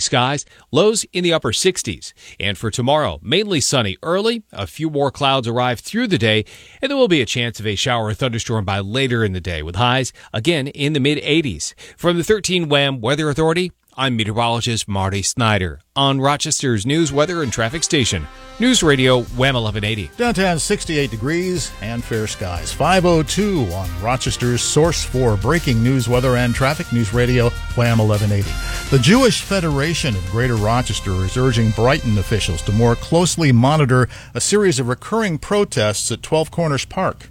skies, lows in the upper 60s. And for tomorrow, mainly sunny early. A few more clouds arrive through the day, and there will be a chance of a shower or thunderstorm by later in the day, with highs again in the mid-80s. From the 13 WHAM Weather Authority, I'm meteorologist Marty Snyder on Rochester's news, weather, and traffic station. News Radio WHAM 1180. Downtown 68 degrees and fair skies. 5:02 on Rochester's source for breaking news, weather, and traffic. News Radio WHAM 1180. The Jewish Federation of Greater Rochester is urging Brighton officials to more closely monitor a series of recurring protests at 12 Corners Park.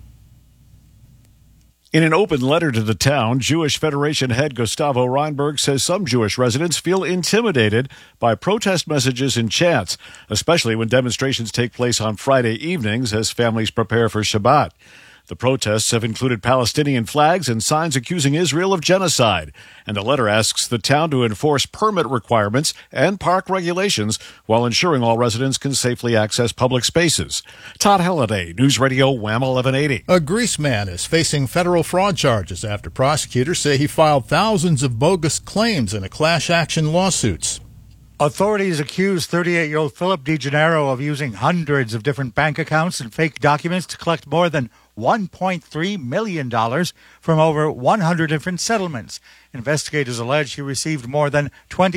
In an open letter to the town, Jewish Federation head Gustavo Reinberg says some Jewish residents feel intimidated by protest messages and chants, especially when demonstrations take place on Friday evenings as families prepare for Shabbat. The protests have included Palestinian flags and signs accusing Israel of genocide, and the letter asks the town to enforce permit requirements and park regulations while ensuring all residents can safely access public spaces. Todd Halliday, News Radio WHAM 1180. A Greece man is facing federal fraud charges after prosecutors say he filed thousands of bogus claims in a class action lawsuits. Authorities accuse 38-year-old Philip DeGennaro of using hundreds of different bank accounts and fake documents to collect more than $1.3 million from over 100 different settlements. Investigators allege he received more than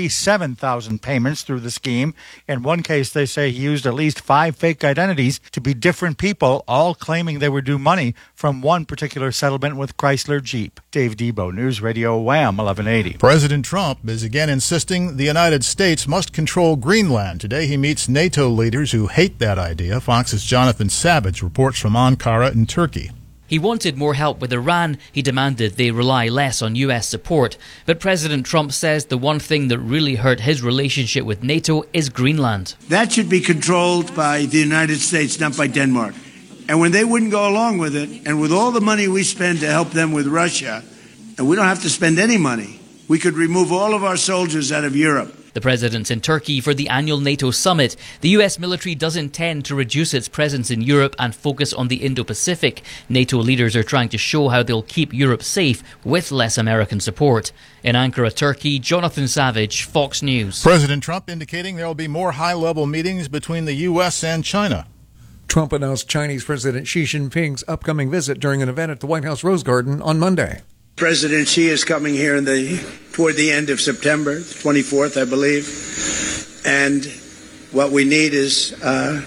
27,000 payments through the scheme. In one case, they say he used at least 5 fake identities to be different people, all claiming they were due money from one particular settlement with Chrysler Jeep. Dave Debo, News Radio WHAM 1180. President Trump is again insisting the United States must control Greenland. Today he meets NATO leaders who hate that idea. Fox's Jonathan Savage reports from Ankara in Turkey. He wanted more help with Iran. He demanded they rely less on U.S. support. But President Trump says the one thing that really hurt his relationship with NATO is Greenland. That should be controlled by the United States, not by Denmark. And when they wouldn't go along with it, and with all the money we spend to help them with Russia, and we don't have to spend any money, we could remove all of our soldiers out of Europe. The president's in Turkey for the annual NATO summit. The U.S. military does intend to reduce its presence in Europe and focus on the Indo-Pacific. NATO leaders are trying to show how they'll keep Europe safe with less American support. In Ankara, Turkey, Jonathan Savage, Fox News. President Trump indicating there will be more high-level meetings between the U.S. and China. Trump announced Chinese President Xi Jinping's upcoming visit during an event at the White House Rose Garden on Monday. President Xi is coming here toward the end of September, 24th, I believe. And what we need is a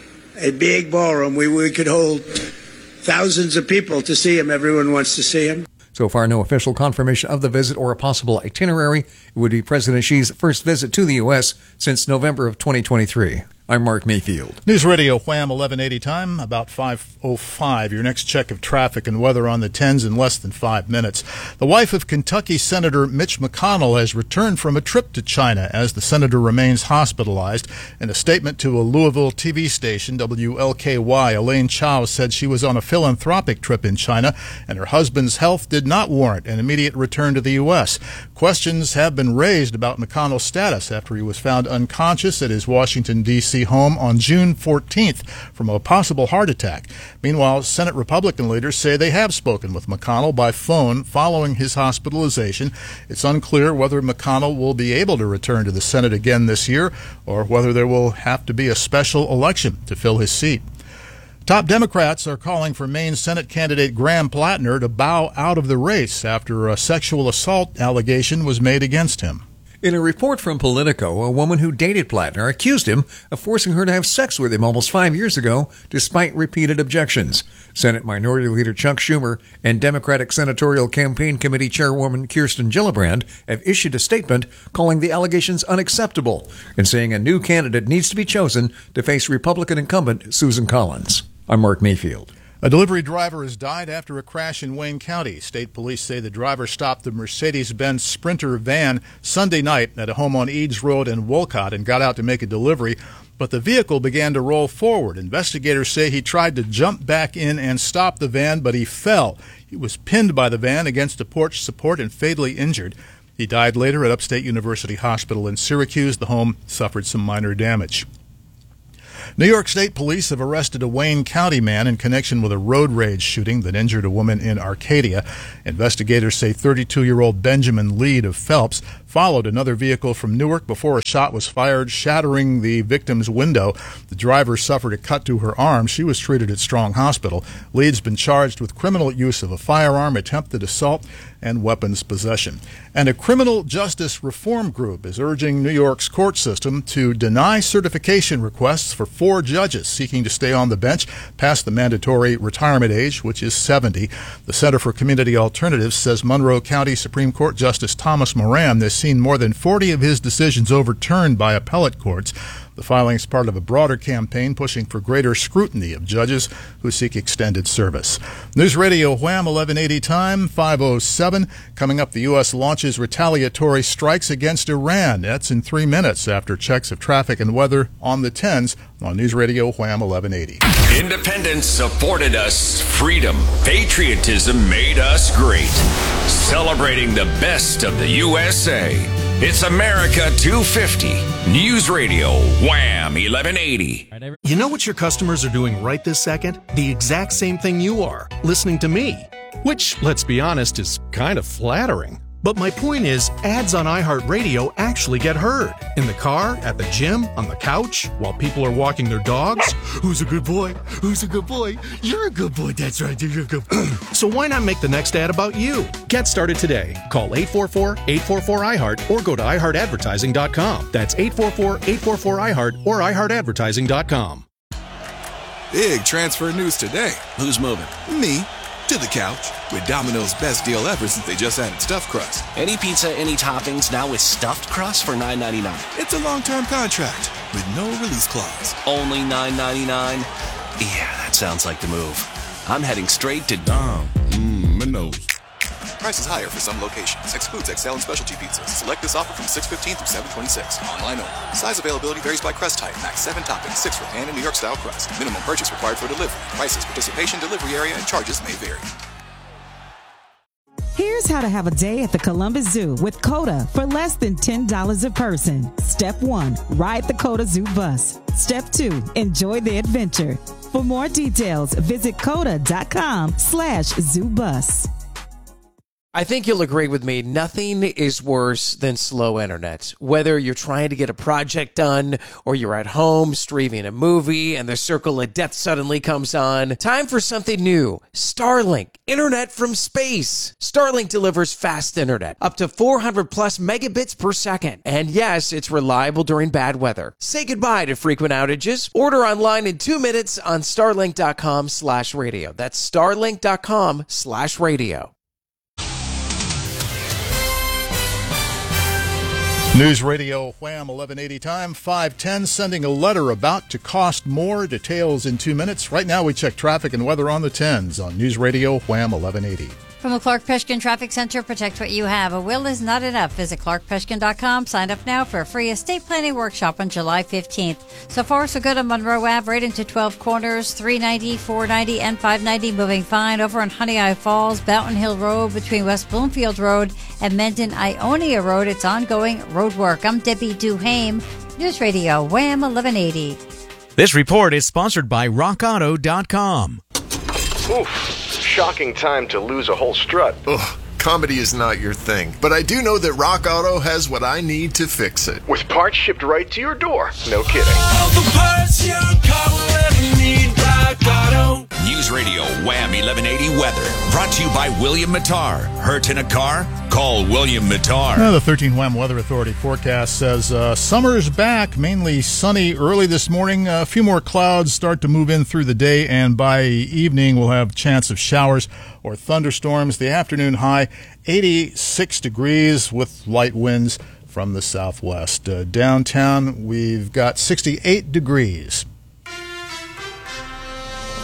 big ballroom. We could hold thousands of people to see him. Everyone wants to see him. So far, no official confirmation of the visit or a possible itinerary. It would be President Xi's first visit to the U.S. since November of 2023. I'm Mark Mayfield. News Radio WHAM 1180 time, about 5:05. Your next check of traffic and weather on the 10s in less than 5 minutes. The wife of Kentucky Senator Mitch McConnell has returned from a trip to China as the senator remains hospitalized. In a statement to a Louisville TV station, WLKY, Elaine Chao said she was on a philanthropic trip in China and her husband's health did not warrant an immediate return to the U.S. Questions have been raised about McConnell's status after he was found unconscious at his Washington, D.C. home on June 14th from a possible heart attack. Meanwhile, Senate Republican leaders say they have spoken with McConnell by phone following his hospitalization. It's unclear whether McConnell will be able to return to the Senate again this year or whether there will have to be a special election to fill his seat. Top Democrats are calling for Maine Senate candidate Graham Plattner to bow out of the race after a sexual assault allegation was made against him. In a report from Politico, a woman who dated Plattner accused him of forcing her to have sex with him almost 5 years ago, despite repeated objections. Senate Minority Leader Chuck Schumer and Democratic Senatorial Campaign Committee Chairwoman Kirsten Gillibrand have issued a statement calling the allegations unacceptable and saying a new candidate needs to be chosen to face Republican incumbent Susan Collins. I'm Mark Mayfield. A delivery driver has died after a crash in Wayne County. State police say the driver stopped the Mercedes-Benz Sprinter van Sunday night at a home on Eads Road in Wolcott and got out to make a delivery, but the vehicle began to roll forward. Investigators say he tried to jump back in and stop the van, but he fell. He was pinned by the van against a porch support and fatally injured. He died later at Upstate University Hospital in Syracuse. The home suffered some minor damage. New York State Police have arrested a Wayne County man in connection with a road rage shooting that injured a woman in Arcadia. Investigators say 32-year-old Benjamin Lead of Phelps followed another vehicle from Newark before a shot was fired, shattering the victim's window. The driver suffered a cut to her arm. She was treated at Strong Hospital. Lead's been charged with criminal use of a firearm, attempted assault, and weapons possession. And a criminal justice reform group is urging New York's court system to deny certification requests for 4 judges seeking to stay on the bench past the mandatory retirement age, which is 70. The Center for Community Alternatives says Monroe County Supreme Court Justice Thomas Moran has seen more than 40 of his decisions overturned by appellate courts. The filing is part of a broader campaign pushing for greater scrutiny of judges who seek extended service. News Radio Wham, 1180 time, 5:07. Coming up, the U.S. launches retaliatory strikes against Iran. That's in 3 minutes after checks of traffic and weather on the 10s on News Radio Wham, 1180. Independence afforded us freedom. Patriotism made us great. Celebrating the best of the USA. It's America 250. News Radio Wham 1180. You know what your customers are doing right this second? The exact same thing you are, listening to me. Which, let's be honest, is kind of flattering. But my point is, ads on iHeartRadio actually get heard. In the car, at the gym, on the couch, while people are walking their dogs. Who's a good boy? Who's a good boy? You're a good boy, that's right, you're a good boy. So why not make the next ad about you? Get started today. Call 844-844-iHeart or go to iHeartAdvertising.com. That's 844-844-iHeart or iHeartAdvertising.com. Big transfer news today. Who's moving? Me. To the couch with Domino's best deal ever since they just added stuffed crust. Any pizza, any toppings, now with stuffed crust for $9.99. It's a long-term contract with no release clause. Only $9.99? Yeah, that sounds like the move. I'm heading straight to Domino's. Price is higher for some locations. Excludes XL and specialty pizzas. Select this offer from 6/15 through 7/26. Online only. Size availability varies by crust type. Max 7 toppings, 6 for pan and New York style crust. Minimum purchase required for delivery. Prices, participation, delivery area, and charges may vary. Here's how to have a day at the Columbus Zoo with COTA for less than $10 a person. Step 1, ride the COTA Zoo bus. Step 2, enjoy the adventure. For more details, visit COTA.com/ZooBus. I think you'll agree with me, nothing is worse than slow internet. Whether you're trying to get a project done or you're at home streaming a movie and the circle of death suddenly comes on, time for something new. Starlink, internet from space. Starlink delivers fast internet, up to 400 plus megabits per second. And yes, it's reliable during bad weather. Say goodbye to frequent outages. Order online in 2 minutes on starlink.com/radio. That's starlink.com/radio. News Radio Wham 1180 time, 5:10, sending a letter about to cost more. Details in 2 minutes. Right now we check traffic and weather on the 10s on News Radio Wham 1180. From the Clark Peshkin Traffic Center, protect what you have. A will is not enough. Visit clarkpeshkin.com. Sign up now for a free estate planning workshop on July 15th. So far, so good on Monroe Ave, right into 12 corners, 390, 490, and 590, moving fine. Over on Honey Eye Falls, Bountain Hill Road, between West Bloomfield Road and Mendon Ionia Road, it's ongoing road work. I'm Debbie Duhame, News Radio Wham 1180. This report is sponsored by RockAuto.com. Oof. Shocking time to lose a whole strut. Ugh, comedy is not your thing. But I do know that Rock Auto has what I need to fix it. With parts shipped right to your door. No kidding. All the parts your car will ever need, Rock Auto. News Radio Wham 1180 weather. Brought to you by William Mattar. Hurt in a car? Call William Mattar. The 13 Wham Weather Authority forecast says summer's back, mainly sunny early this morning. A few more clouds start to move in through the day, and by evening we'll have a chance of showers or thunderstorms. The afternoon high, 86 degrees with light winds from the southwest. Downtown, we've got 68 degrees.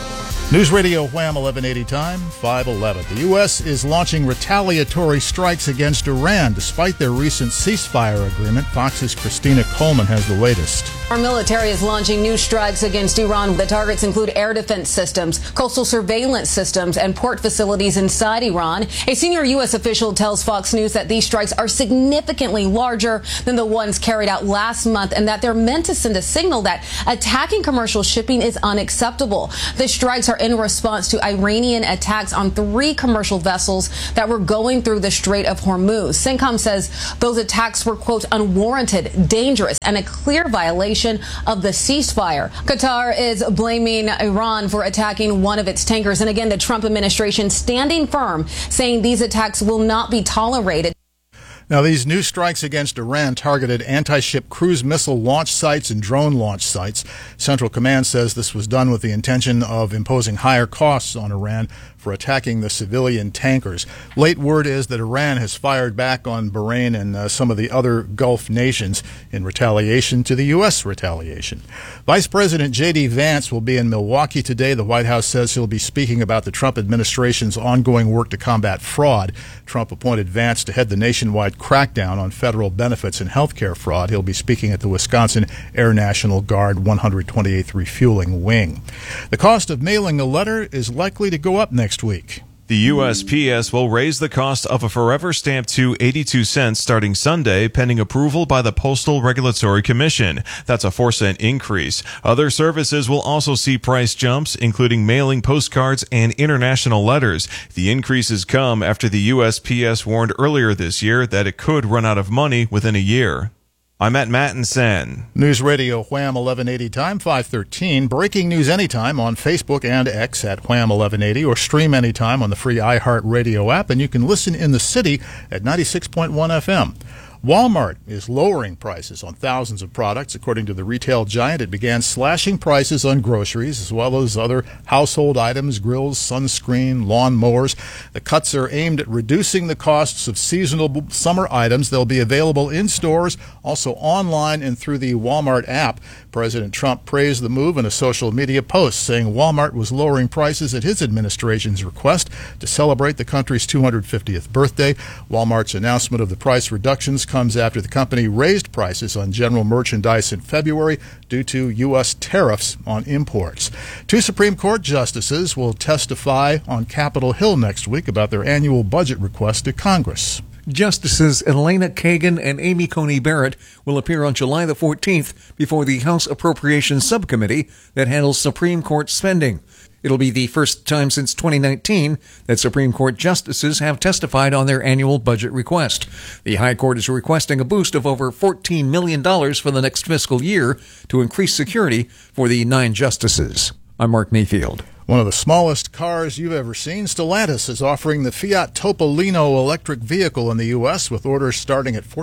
News Radio Wham 1180 time, 5:11. The U.S. is launching retaliatory strikes against Iran despite their recent ceasefire agreement. Fox's Christina Coleman has the latest. Our military is launching new strikes against Iran. The targets include air defense systems, coastal surveillance systems, and port facilities inside Iran. A senior U.S. official tells Fox News that these strikes are significantly larger than the ones carried out last month and that they're meant to send a signal that attacking commercial shipping is unacceptable. The strikes are in response to Iranian attacks on 3 commercial vessels that were going through the Strait of Hormuz. CENTCOM says those attacks were, quote, unwarranted, dangerous, and a clear violation of the ceasefire. Qatar is blaming Iran for attacking one of its tankers. And again, the Trump administration standing firm, saying these attacks will not be tolerated. Now, these new strikes against Iran targeted anti-ship cruise missile launch sites and drone launch sites. Central Command says this was done with the intention of imposing higher costs on Iran for attacking the civilian tankers. Late word is that Iran has fired back on Bahrain and some of the other Gulf nations in retaliation to the U.S. retaliation. Vice President J.D. Vance will be in Milwaukee today. The White House says he'll be speaking about the Trump administration's ongoing work to combat fraud. Trump appointed Vance to head the nationwide crackdown on federal benefits and health care fraud. He'll be speaking at the Wisconsin Air National Guard 128th Refueling Wing. The cost of mailing a letter is likely to go up next week. The USPS will raise the cost of a forever stamp to 82 cents starting Sunday, pending approval by the Postal Regulatory Commission. That's a 4-cent increase. Other services will also see price jumps, including mailing postcards and international letters. The increases come after the USPS warned earlier this year that it could run out of money within a year. I'm at Mattinson. News Radio Wham 1180 time, 5:13. Breaking news anytime on Facebook and X at Wham 1180, or stream anytime on the free iHeartRadio app, and you can listen in the city at 96.1 FM. Walmart is lowering prices on thousands of products. According to the retail giant, it began slashing prices on groceries as well as other household items, grills, sunscreen, lawn mowers. The cuts are aimed at reducing the costs of seasonal summer items. They'll be available in stores, also online and through the Walmart app. President Trump praised the move in a social media post, saying Walmart was lowering prices at his administration's request to celebrate the country's 250th birthday. Walmart's announcement of the price reductions comes after the company raised prices on general merchandise in February due to U.S. tariffs on imports. 2 Supreme Court justices will testify on Capitol Hill next week about their annual budget request to Congress. Justices Elena Kagan and Amy Coney Barrett will appear on July the 14th before the House Appropriations Subcommittee that handles Supreme Court spending. It'll be the first time since 2019 that Supreme Court justices have testified on their annual budget request. The High Court is requesting a boost of over $14 million for the next fiscal year to increase security for the 9 justices. I'm Mark Mayfield. One of the smallest cars you've ever seen, Stellantis is offering the Fiat Topolino electric vehicle in the U.S. with orders starting at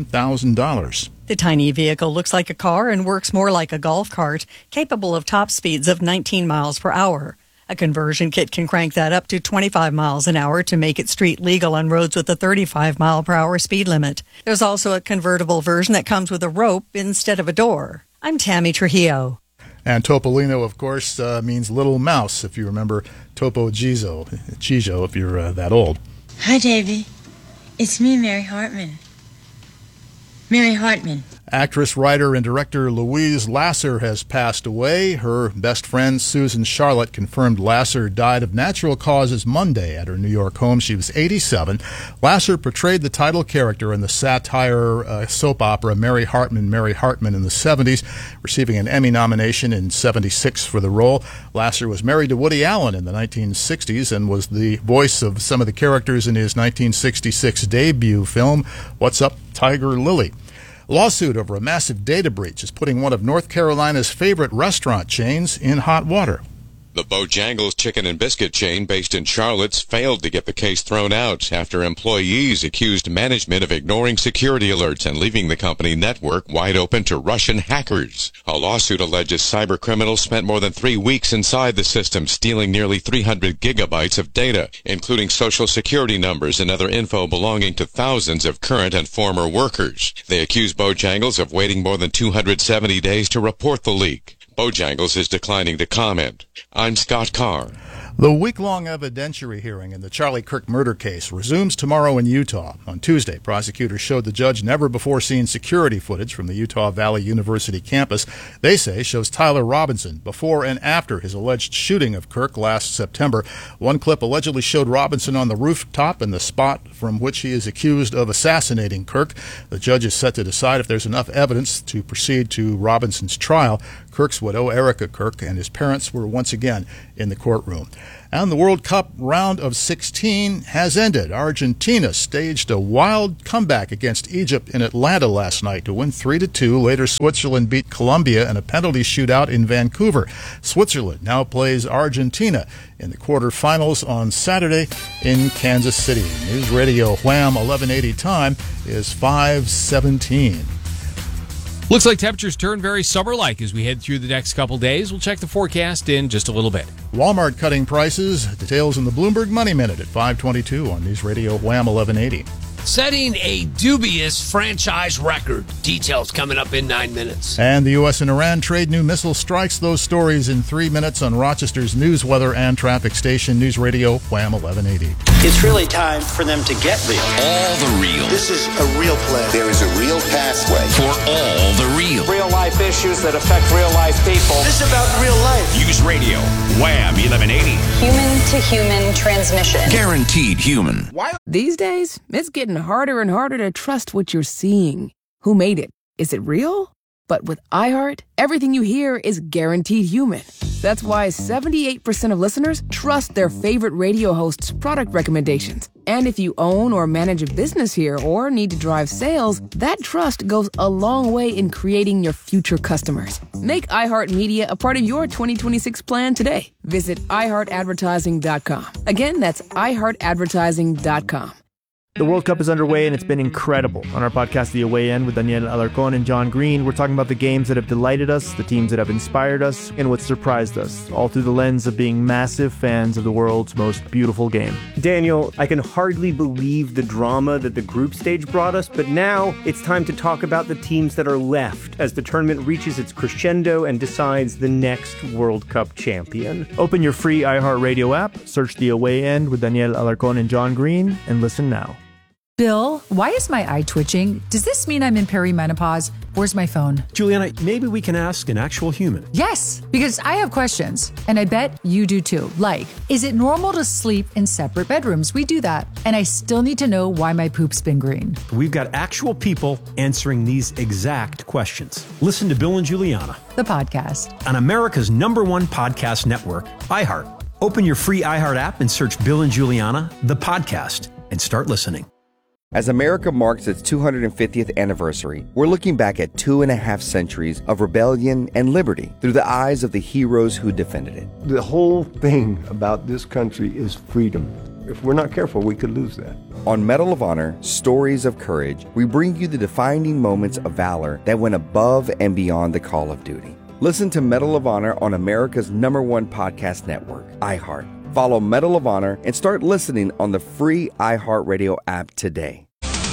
$14,000. The tiny vehicle looks like a car and works more like a golf cart, capable of top speeds of 19 miles per hour. A conversion kit can crank that up to 25 miles an hour to make it street legal on roads with a 35 mile per hour speed limit. There's also a convertible version that comes with a rope instead of a door. I'm Tammy Trujillo. And Topolino, of course, means little mouse, if you remember Topo Chizo, if you're that old. Hi, Davy. It's me, Mary Hartman. Mary Hartman. Actress, writer, and director Louise Lasser has passed away. Her best friend, Susan Charlotte, confirmed Lasser died of natural causes Monday at her New York home. She was 87. Lasser portrayed the title character in the satire soap opera Mary Hartman in the 70s, receiving an Emmy nomination in 76 for the role. Lasser was married to Woody Allen in the 1960s and was the voice of some of the characters in his 1966 debut film, What's Up, Tiger Lily? Lawsuit over a massive data breach is putting one of North Carolina's favorite restaurant chains in hot water. The Bojangles chicken and biscuit chain based in Charlotte failed to get the case thrown out after employees accused management of ignoring security alerts and leaving the company network wide open to Russian hackers. A lawsuit alleges cyber criminals spent more than 3 weeks inside the system, stealing nearly 300 gigabytes of data, including social security numbers and other info belonging to thousands of current and former workers. They accuse Bojangles of waiting more than 270 days to report the leak. Bojangles is declining to comment. I'm Scott Carr. The week-long evidentiary hearing in the Charlie Kirk murder case resumes tomorrow in Utah. On Tuesday, prosecutors showed the judge never-before-seen security footage from the Utah Valley University campus they say shows Tyler Robinson before and after his alleged shooting of Kirk last September. One clip allegedly showed Robinson on the rooftop in the spot from which he is accused of assassinating Kirk. The judge is set to decide if there's enough evidence to proceed to Robinson's trial. Kirk's widow, Erica Kirk, and his parents were once again in the courtroom. And the World Cup round of 16 has ended. Argentina staged a wild comeback against Egypt in Atlanta last night to win 3-2. Later, Switzerland beat Colombia in a penalty shootout in Vancouver. Switzerland now plays Argentina in the quarterfinals on Saturday in Kansas City. News Radio Wham 1180 time is 5:17. Looks like temperatures turn very summer-like as we head through the next couple days. We'll check the forecast in just a little bit. Walmart cutting prices. Details in the Bloomberg Money Minute at 5:22 on News Radio Wham 1180. Setting a dubious franchise record. Details coming up in 9 minutes. And the U.S. and Iran trade new missile strikes. Those stories in 3 minutes on Rochester's news, weather, and traffic station, News Radio Wham 1180. It's really time for them to get real. All the real. This is a real plan. There is a real pathway For all the real. Real life issues that affect real life people. This is about real life. News Radio Wham 1180. Human-to-human transmission. Guaranteed human. These days, it's getting harder and harder to trust what you're seeing. Who made it? Is it real? But with iHeart, everything you hear is guaranteed human. That's why 78% of listeners trust their favorite radio host's product recommendations. And if you own or manage a business here or need to drive sales, that trust goes a long way in creating your future customers. Make iHeartMedia a part of your 2026 plan today. Visit iHeartAdvertising.com. Again, that's iHeartAdvertising.com. The World Cup is underway, and it's been incredible. On our podcast, The Away End, with Daniel Alarcón and John Green, we're talking about the games that have delighted us, the teams that have inspired us, and what surprised us, all through the lens of being massive fans of the world's most beautiful game. Daniel, I can hardly believe the drama that the group stage brought us, but now it's time to talk about the teams that are left as the tournament reaches its crescendo and decides the next World Cup champion. Open your free iHeartRadio app, search The Away End with Daniel Alarcón and John Green, and listen now. Bill, why is my eye twitching? Does this mean I'm in perimenopause? Where's my phone? Juliana, maybe we can ask an actual human. Yes, because I have questions, and I bet you do too. Like, is it normal to sleep in separate bedrooms? We do that. And I still need to know why my poop's been green. We've got actual people answering these exact questions. Listen to Bill and Juliana, the podcast, on America's #1 podcast network, iHeart. Open your free iHeart app and search Bill and Juliana, the podcast, and start listening. As America marks its 250th anniversary, we're looking back at 2.5 centuries of rebellion and liberty through the eyes of the heroes who defended it. The whole thing about this country is freedom. If we're not careful, we could lose that. On Medal of Honor, Stories of Courage, we bring you the defining moments of valor that went above and beyond the call of duty. Listen to Medal of Honor on America's #1 podcast network, iHeart. Follow Medal of Honor and start listening on the free iHeartRadio app today.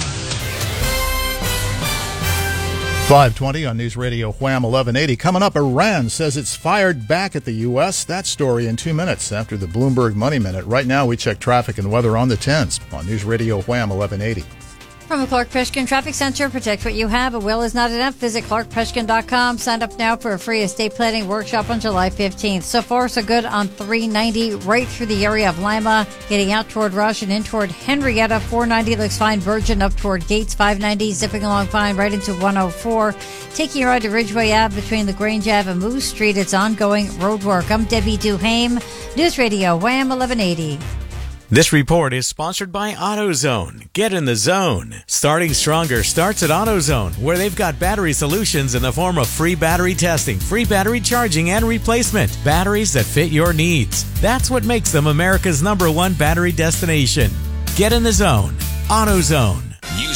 5:20 on News Radio Wham 1180. Coming up, Iran says it's fired back at the U.S. That story in 2 minutes after the Bloomberg Money Minute. Right now, we check traffic and weather on the 10s on News Radio Wham 1180. From the Clark Preshkin Traffic Center, protect what you have. A will is not enough. Visit ClarkPreshkin.com. Sign up now for a free estate planning workshop on July 15th. So far, so good on 390 right through the area of Lima, getting out toward Rush and in toward Henrietta. 490 looks fine. Virgin up toward Gates. 590 zipping along fine right into 104. Taking you right to Ridgeway Ave between LaGrange Ave and Moose Street. It's ongoing road work. I'm Debbie Duhame. News Radio Wham 1180. This report is sponsored by AutoZone. Get in the zone. Starting Stronger starts at AutoZone, where they've got battery solutions in the form of free battery testing, free battery charging, and replacement. Batteries that fit your needs. That's what makes them America's #1 battery destination. Get in the zone. AutoZone. News Radio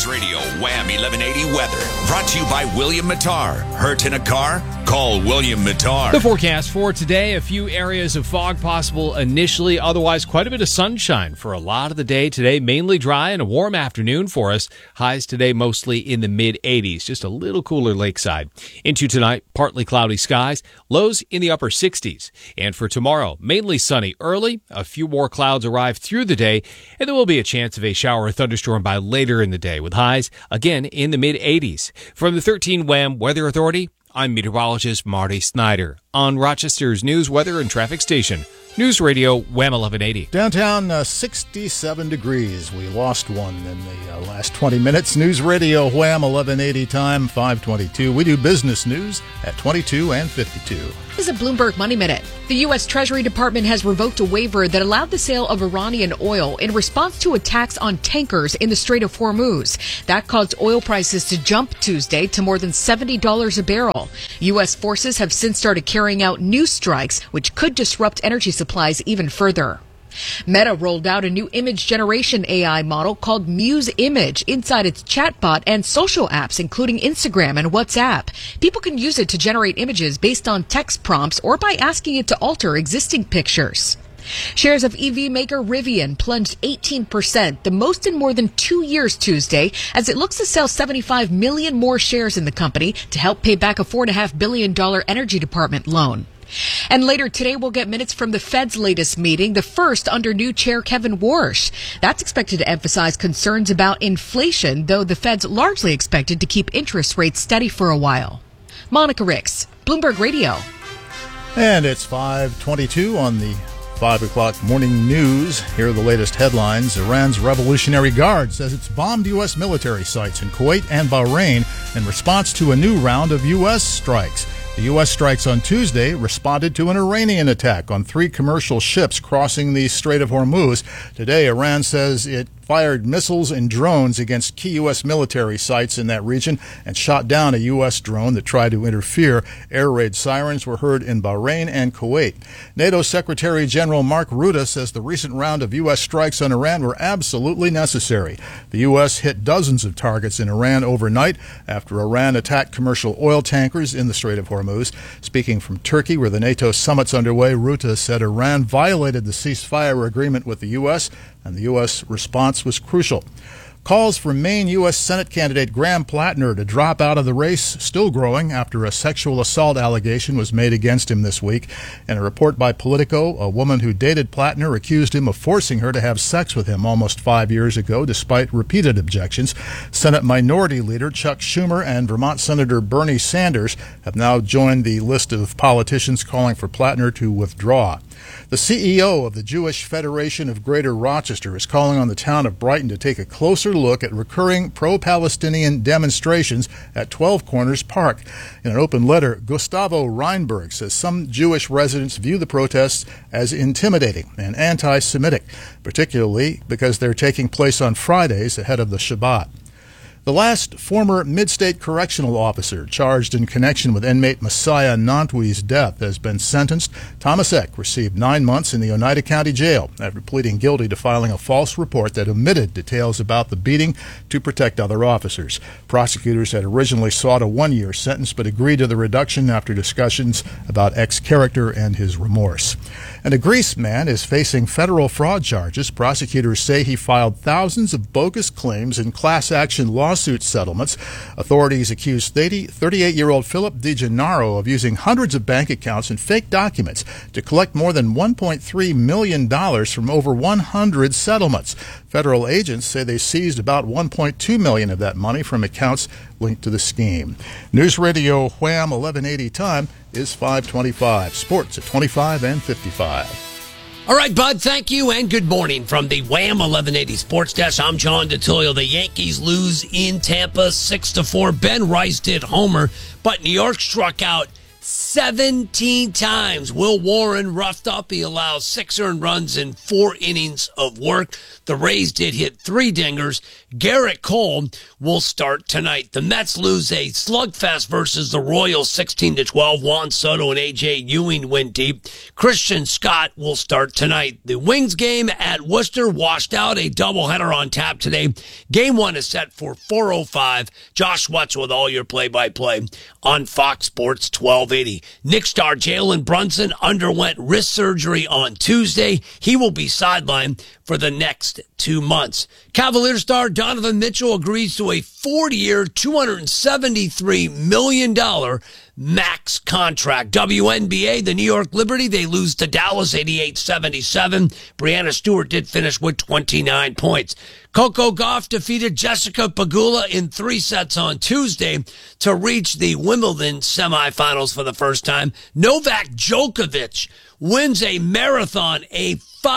Wham 1180 weather. Brought to you by William Mattar. Hurt in a car? Call William Mattar. The forecast for today, a few areas of fog possible initially, otherwise quite a bit of sunshine for a lot of the day today. Mainly dry and a warm afternoon for us. Highs today mostly in the mid-80s, just a little cooler lakeside. Into tonight, partly cloudy skies, lows in the upper 60s. And for tomorrow, mainly sunny early, a few more clouds arrive through the day, and there will be a chance of a shower or thunderstorm by later in the day, with highs again in the mid-80s. From the 13 Wham Weather Authority, I'm meteorologist Marty Snyder on Rochester's news, weather, and traffic station. News Radio Wham 1180. Downtown, 67 degrees. We lost one in the last 20 minutes. News Radio Wham 1180 time, 522. We do business news at 22 and 52. This is a Bloomberg Money Minute. The U.S. Treasury Department has revoked a waiver that allowed the sale of Iranian oil in response to attacks on tankers in the Strait of Hormuz. That caused oil prices to jump Tuesday to more than $70 a barrel. U.S. forces have since started carrying out new strikes, which could disrupt energy supplies even further. Meta rolled out a new image generation AI model called Muse Image inside its chatbot and social apps, including Instagram and WhatsApp. People can use it to generate images based on text prompts or by asking it to alter existing pictures. Shares of EV maker Rivian plunged 18%, the most in more than 2 years Tuesday, as it looks to sell 75 million more shares in the company to help pay back a $4.5 billion Energy Department loan. And later today, we'll get minutes from the Fed's latest meeting, the first under new chair Kevin Warsh. That's expected to emphasize concerns about inflation, though the Fed's largely expected to keep interest rates steady for a while. Monica Ricks, Bloomberg Radio. And it's 5:22 on the 5 o'clock morning news. Here are the latest headlines. Iran's Revolutionary Guard says it's bombed U.S. military sites in Kuwait and Bahrain in response to a new round of U.S. strikes. The U.S. strikes on Tuesday responded to an Iranian attack on 3 commercial ships crossing the Strait of Hormuz. Today, Iran says it fired missiles and drones against key U.S. military sites in that region and shot down a U.S. drone that tried to interfere. Air raid sirens were heard in Bahrain and Kuwait. NATO Secretary General Mark Rutte says the recent round of U.S. strikes on Iran were absolutely necessary. The U.S. hit dozens of targets in Iran overnight after Iran attacked commercial oil tankers in the Strait of Hormuz. Speaking from Turkey, where the NATO summit's underway, Rutte said Iran violated the ceasefire agreement with the U.S., and the U.S. response was crucial. Calls for Maine U.S. Senate candidate Graham Plattner to drop out of the race still growing after a sexual assault allegation was made against him this week. In a report by Politico, a woman who dated Plattner accused him of forcing her to have sex with him almost 5 years ago, despite repeated objections. Senate Minority Leader Chuck Schumer and Vermont Senator Bernie Sanders have now joined the list of politicians calling for Plattner to withdraw. The CEO of the Jewish Federation of Greater Rochester is calling on the town of Brighton to take a closer look at recurring pro-Palestinian demonstrations at 12 Corners Park. In an open letter, Gustavo Reinberg says some Jewish residents view the protests as intimidating and anti-Semitic, particularly because they're taking place on Fridays ahead of the Shabbat. The last former Mid-State Correctional Officer charged in connection with inmate Messiah Nantui's death has been sentenced. Thomas Eck received 9 months in the Oneida County Jail after pleading guilty to filing a false report that omitted details about the beating to protect other officers. Prosecutors had originally sought a 1-year sentence but agreed to the reduction after discussions about Eck's character and his remorse. And a Greece man is facing federal fraud charges. Prosecutors say he filed thousands of bogus claims in class action lawsuit settlements. Authorities accused 38-year-old Philip DiGennaro of using hundreds of bank accounts and fake documents to collect more than $1.3 million from over 100 settlements. Federal agents say they seized about $1.2 million of that money from accounts linked to the scheme. News Radio Wham 1180 time is 5:25. Sports at 25 and 55. All right, Bud, thank you, and good morning from the Wham 1180 Sports Desk. I'm John DeTullio. The Yankees lose in Tampa 6-4. Ben Rice did homer, but New York struck out 17 times. Will Warren roughed up. He allows 6 earned runs in 4 innings of work. The Rays did hit 3 dingers. Garrett Cole will start tonight. The Mets lose a slugfest versus the Royals 16-12. Juan Soto and A.J. Ewing went deep. Christian Scott will start tonight. The Wings game at Worcester washed out. A doubleheader on tap today. Game 1 is set for 4:05. Josh Watts with all your play-by-play on Fox Sports 1280. Knicks star Jalen Brunson underwent wrist surgery on Tuesday. He will be sidelined for the next 2 months. Cavaliers star Donovan Mitchell agrees to a 40-year, $273 million max contract. WNBA, the New York Liberty, they lose to Dallas 88-77. Breanna Stewart did finish with 29 points. Coco Gauff defeated Jessica Pegula in 3 sets on Tuesday to reach the Wimbledon semifinals for the first time. Novak Djokovic wins a marathon, a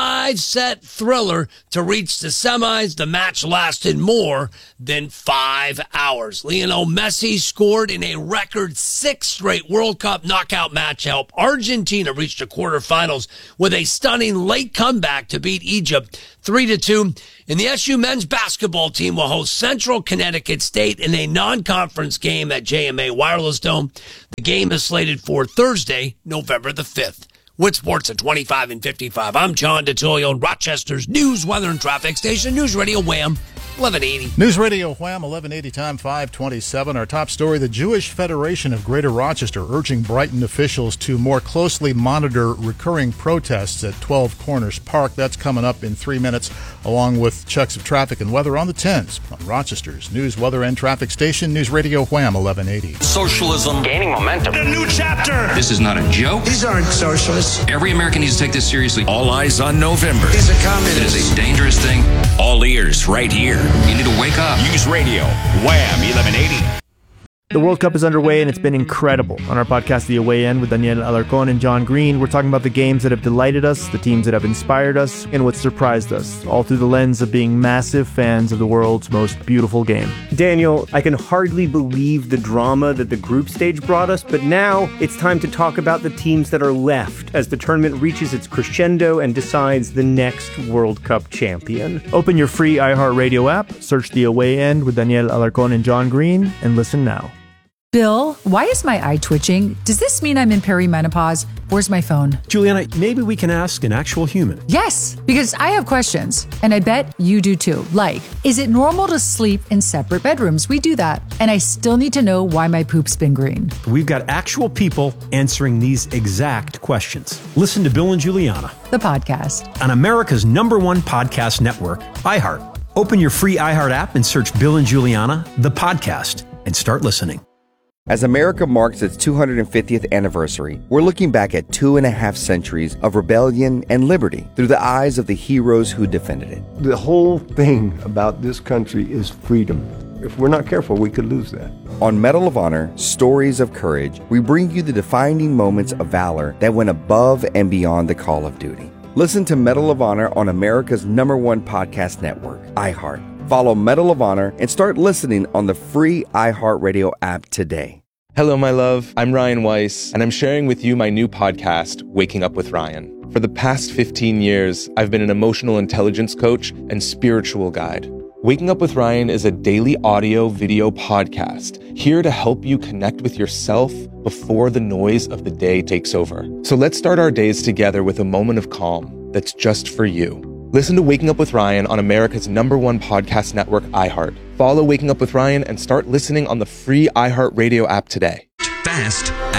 5-set thriller to reach the semis. The match lasted more than 5 hours. Lionel Messi scored in a record 6 straight World Cup knockout match help Argentina reach the quarterfinals with a stunning late comeback to beat Egypt 3-2. And the SU men's basketball team will host Central Connecticut State in a non-conference game at JMA Wireless Dome. The game is slated for Thursday, November the 5th. With sports at 25 and 55, I'm John DeTilio, Rochester's news, weather, and traffic station, News Radio Wham, 1180. News Radio Wham, 1180 time, 527. Our top story, the Jewish Federation of Greater Rochester urging Brighton officials to more closely monitor recurring protests at 12 Corners Park. That's coming up in 3 minutes, along with checks of traffic and weather on the 10s on Rochester's news, weather, and traffic station, News Radio Wham, 1180. Socialism gaining momentum. A new chapter. This is not a joke. These aren't socialists. Every American needs to take this seriously. All eyes on November. He's a communist. It is a dangerous thing. All ears right here. You need to wake up. News Radio Wham 1180. The World Cup is underway, and it's been incredible. On our podcast, The Away End, with Daniel Alarcon and John Green, we're talking about the games that have delighted us, the teams that have inspired us, and what surprised us, all through the lens of being massive fans of the world's most beautiful game. Daniel, I can hardly believe the drama that the group stage brought us, but now it's time to talk about the teams that are left as the tournament reaches its crescendo and decides the next World Cup champion. Open your free iHeartRadio app, search The Away End with Daniel Alarcon and John Green, and listen now. Bill, why is my eye twitching? Does this mean I'm in perimenopause? Where's my phone? Juliana, maybe we can ask an actual human. Yes, because I have questions, and I bet you do too. Like, is it normal to sleep in separate bedrooms? We do that, and I still need to know why my poop's been green. We've got actual people answering these exact questions. Listen to Bill and Juliana, the podcast, on America's #1 podcast network, iHeart. Open your free iHeart app and search Bill and Juliana, the podcast, and start listening. As America marks its 250th anniversary, we're looking back at 2.5 centuries of rebellion and liberty through the eyes of the heroes who defended it. The whole thing about this country is freedom. If we're not careful, we could lose that. On Medal of Honor, Stories of Courage, we bring you the defining moments of valor that went above and beyond the call of duty. Listen to Medal of Honor on America's #1 podcast network, iHeart. Follow Medal of Honor and start listening on the free iHeartRadio app today. Hello, my love. I'm Ryan Weiss, and I'm sharing with you my new podcast, Waking Up with Ryan. For the past 15 years, I've been an emotional intelligence coach and spiritual guide. Waking Up with Ryan is a daily audio-video podcast here to help you connect with yourself before the noise of the day takes over. So let's start our days together with a moment of calm that's just for you. Listen to Waking Up with Ryan on America's #1 podcast network, iHeart. Follow Waking Up with Ryan and start listening on the free iHeartRadio app today. Fast